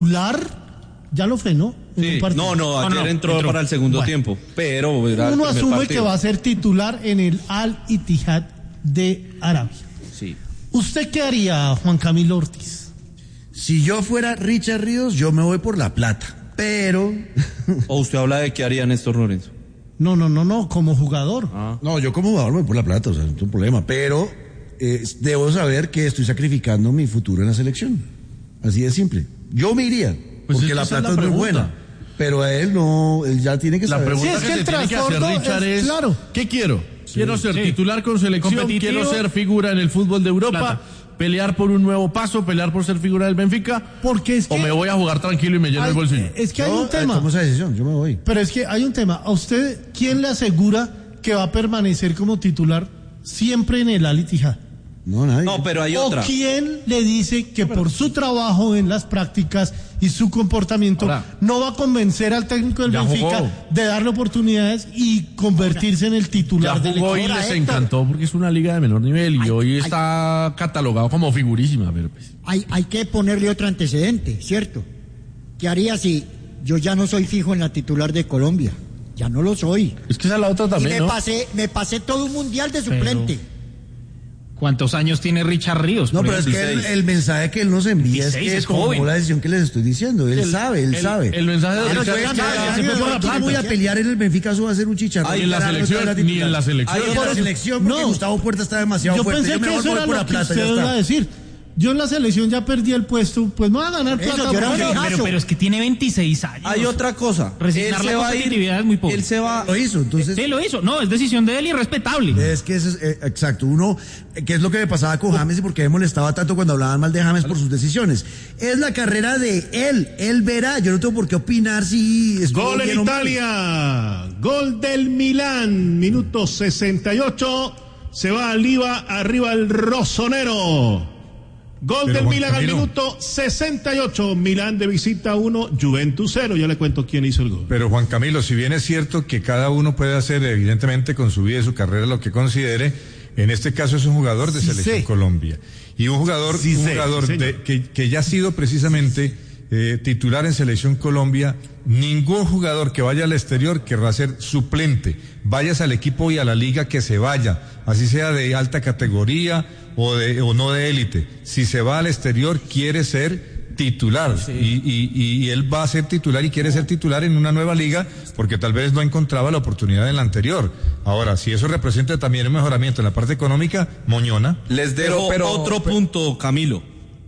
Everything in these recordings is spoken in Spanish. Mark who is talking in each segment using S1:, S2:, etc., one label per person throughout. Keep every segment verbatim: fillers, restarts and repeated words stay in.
S1: ya lo frenó.
S2: Sí, no, no, ayer no, no, entró, entró para el segundo bueno, tiempo, pero era
S1: uno asume partido. Que va a ser titular en el Al Ittihad de Arabia.
S2: Sí.
S1: ¿Usted qué haría, Juan Camilo Ortiz?
S3: Si yo fuera Richard Ríos, yo me voy por la plata, pero...
S2: ¿O usted habla de qué haría Néstor Lorenzo?
S1: No, no, no, no, como jugador.
S3: Ah. No, yo como jugador me voy por la plata, o sea, no tengo problema, pero eh, debo saber que estoy sacrificando mi futuro en la selección. Así de simple. Yo me iría, pues porque la plata es, la es muy buena. Pero a él no, él ya tiene que
S4: la
S3: saber.
S4: La pregunta
S1: sí, es
S4: que,
S1: que
S4: se
S1: el
S4: tiene que hacer Richard es, es
S1: claro.
S4: ¿qué quiero? Sí, quiero ser sí. titular con selección, quiero ser figura en el fútbol de Europa, plata. Pelear por un nuevo paso, pelear por ser figura del Benfica,
S1: porque es que,
S4: o me voy a jugar tranquilo y me lleno
S1: hay,
S4: el bolsillo.
S1: Es que hay
S3: yo,
S1: un tema.
S3: Tomo esa decisión, yo me voy.
S1: Pero es que hay un tema. ¿A usted quién le asegura que va a permanecer como titular siempre en el Al Ittihad?
S3: No, nadie.
S2: No, pero hay otra.
S1: ¿O quién le dice que por su trabajo en las prácticas y su comportamiento ahora, no va a convencer al técnico del Benfica jugó. de darle oportunidades y convertirse en el titular
S4: ya
S1: del
S4: equipo? Hoy les encantó porque es una liga de menor nivel y hay, hoy hay, está catalogado como figurísima. Pero pues.
S5: hay, hay que ponerle otro antecedente, ¿cierto? ¿Qué haría si yo ya no soy fijo en la titular de Colombia? Ya no lo soy.
S4: Es que esa es la otra también,
S5: y me
S4: ¿no?
S5: pasé, me pasé todo un mundial de suplente. Pero...
S6: ¿Cuántos años tiene Richard Ríos?
S3: No, pero es que el, el mensaje que él nos envía es que es como la decisión que les estoy diciendo. Él el, sabe, él
S4: el,
S3: sabe.
S4: El mensaje de
S3: Richard es que yo voy a pelear en el Benfica, eso va a ser un chicharrón.
S4: Ni en la selección, ni en la selección.
S3: Ahí en la selección, porque no, Gustavo Puerta está demasiado
S1: yo
S3: fuerte.
S1: Pensé yo pensé que eso era lo que usted iba a decir. Yo en la selección ya perdí el puesto, pues me voy a ganar plata.
S6: Eso, pero, pero, pero es que tiene veintiséis años.
S2: Hay otra cosa.
S6: Resignar la competitividad es muy poco.
S2: Él se va.
S3: Lo hizo, entonces.
S6: Sí, lo hizo. No, es decisión de él y respetable.
S3: Es que eso es, eh, exacto. Uno, ¿qué es lo que me pasaba con James y por qué me molestaba tanto cuando hablaban mal de James por sus decisiones? Es la carrera de él. Él verá. Yo no tengo por qué opinar si es
S7: gol en Italia. Gol del Milán. Minuto sesenta y ocho. Se va al Liva, arriba el Rossonero. Gol Pero del Juan Milán Camilo. Al minuto sesenta y ocho. Milán de visita uno, Juventus cero. Ya le cuento quién hizo el gol.
S8: Pero Juan Camilo, si bien es cierto que cada uno puede hacer evidentemente con su vida y su carrera lo que considere, en este caso es un jugador de sí Selección sé. Colombia. Y un jugador, sí un sé, jugador sí de, que, que ya ha sido precisamente eh, titular en Selección Colombia. Ningún jugador que vaya al exterior querrá ser suplente. Vayas al equipo y a la liga que se vaya, así sea de alta categoría o de o no de élite. Si se va al exterior quiere ser titular sí. y, y, y él va a ser titular y quiere ser titular en una nueva liga porque tal vez no encontraba la oportunidad en la anterior. Ahora, si eso representa también un mejoramiento en la parte económica, moñona.
S2: Les dejo pero, pero, otro pero, punto, Camilo.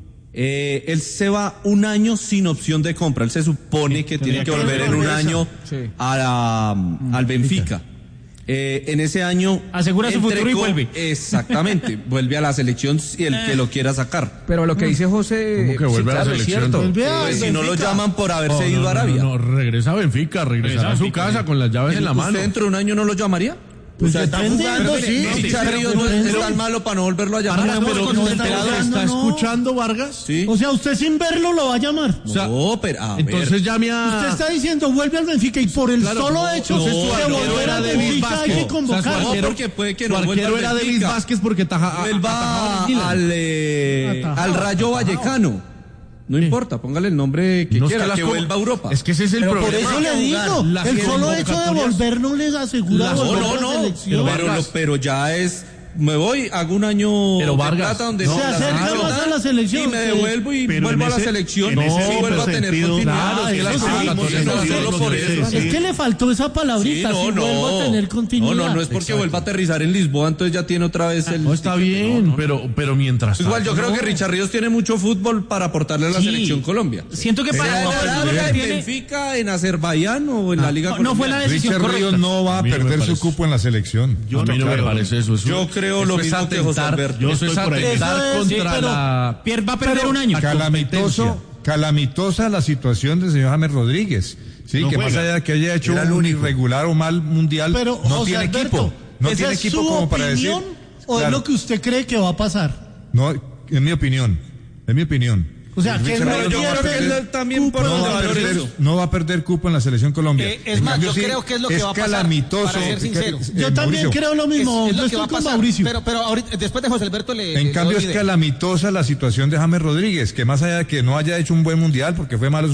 S2: Eh, él se va un año sin opción de compra. Él se supone sí, que tiene que volver en un año sí. a la, al Benfica. Eh, en ese año
S6: asegura su futuro y vuelve.
S2: Exactamente, vuelve a la selección si el que lo quiera sacar.
S6: Pero lo que dice José,
S4: ¿cómo que vuelve
S6: sí,
S4: a la
S6: claro,
S4: selección?
S2: Pues si no lo llaman por haberse oh, ido
S4: no,
S2: a Arabia.
S4: No, no, regresa a Benfica, regresará a su casa sí. con las llaves en la mano.
S2: ¿Usted dentro de un año no lo llamaría?
S1: Pues o sea, está jugando, sí.
S2: Richard Ríos no es tan malo para no volverlo a llamar.
S4: Vargas, pero no está, ¿está escuchando Vargas?
S1: Sí. O sea, usted sin verlo lo va a llamar.
S2: O sea, no, pero a
S4: entonces
S2: ver.
S4: llame a...
S1: Usted está diciendo vuelve al Benfica y por el
S4: claro,
S1: solo
S4: no,
S1: hecho
S4: no,
S1: de
S4: no,
S1: volver al Benfica hay que convocar.
S2: No, porque puede que no vuelva
S4: al Benfica. era David Vázquez porque taja,
S2: vuelva al, eh, al Rayo Vallecano. No importa, póngale el nombre que no quiera, que, que vuelva a Europa.
S4: Es que ese es el
S1: pero
S4: problema.
S1: Por eso le digo, el solo hecho de volver no les asegura volver
S2: no, no, no, a la selección. Pero, pero, pero ya es... Me voy, hago un año
S4: pero Vargas,
S2: de plata donde
S1: no, se acerca más a la selección
S2: y me devuelvo y vuelvo ese, a la selección
S7: no,
S2: y vuelvo a tener
S7: sentido,
S2: continuidad.
S7: Claro,
S2: es,
S7: sí,
S2: no, solo por eso.
S1: Es que le faltó esa palabrita,
S2: sí, no,
S1: si
S2: no,
S1: vuelvo a tener continuidad.
S2: No, no, no es porque
S1: Exacto.
S2: vuelva a aterrizar en Lisboa, entonces ya tiene otra vez el...
S4: No, está bien, no, no. pero pero mientras
S2: Igual
S4: tanto,
S2: yo creo
S4: no.
S2: que Richard Ríos tiene mucho fútbol para aportarle a la
S6: sí.
S2: selección Colombia.
S6: Siento que para...
S2: ¿En Benfica, en Azerbaiyán o en la Liga
S6: Colombiana? No fue la decisión
S8: Richard
S6: correcta.
S8: Ríos no va a perder su cupo en la selección.
S4: Yo no me parece eso.
S2: Yo creo lo mismo que José Alberto.
S4: Eso es atentar contra
S6: sí,
S4: la...
S6: Pierre va a perder un año.
S8: Calamitoso, calamitosa la situación del señor James Rodríguez. Sí, no que juega. Más allá de que haya hecho Era un irregular o mal mundial, pero, no José tiene Alberto, equipo. No tiene
S1: es
S8: equipo como para decir.
S1: ¿O claro, es lo que usted cree que va a pasar?
S8: No, es mi opinión. Es mi opinión.
S1: O sea, que
S8: Richard,
S1: no
S8: pero yo creo que
S1: pierde
S8: él
S2: también
S1: cupo
S2: por
S8: no
S1: en
S8: va,
S1: la
S8: a perder,
S1: selección.
S8: no va a perder cupo en la selección Colombia.
S9: Eh, es
S8: En
S9: más,
S8: cambio,
S9: yo
S8: sí,
S9: creo que es lo que va a pasar,
S8: calamitoso.
S9: para ser sincero.
S8: Eh,
S1: Yo también
S8: Mauricio,
S1: creo lo mismo.
S9: Es- es
S1: Yo
S9: lo que va
S1: estoy
S9: a
S1: con
S9: pasar,
S1: Mauricio.
S9: Pero, pero ahorita, después de José Alberto le.
S8: En
S9: le
S8: cambio
S9: doy
S8: es
S9: idea.
S8: calamitosa la situación de James Rodríguez, que más allá de que no haya hecho un buen mundial porque fue malo